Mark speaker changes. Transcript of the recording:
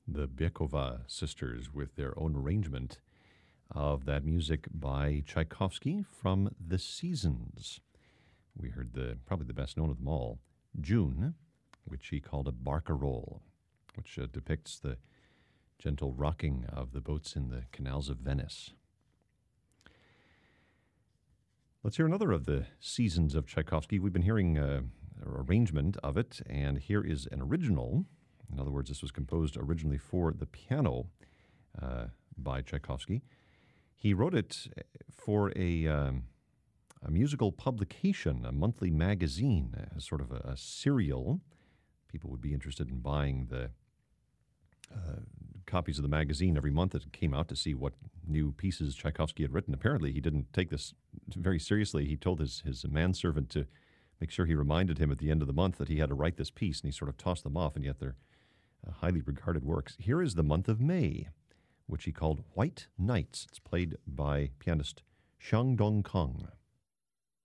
Speaker 1: The Byekova sisters with their own arrangement of that music by Tchaikovsky from The Seasons. We heard probably the best known of them all, June, which he called a barcarolle, which depicts the gentle rocking of the boats in the canals of Venice. Let's hear another of the Seasons of Tchaikovsky. We've been hearing an arrangement of it, and here is an original. In other words, this was composed originally for the piano by Tchaikovsky. He wrote it for a musical publication, a monthly magazine, as sort of a serial. People would be interested in buying the copies of the magazine every month that came out to see what new pieces Tchaikovsky had written. Apparently, he didn't take this very seriously. He told his manservant to make sure he reminded him at the end of the month that he had to write this piece, and he sort of tossed them off, and yet they're highly regarded works. Here is the month of May, which he called White Nights. It's played by pianist Xiang Dong Kang.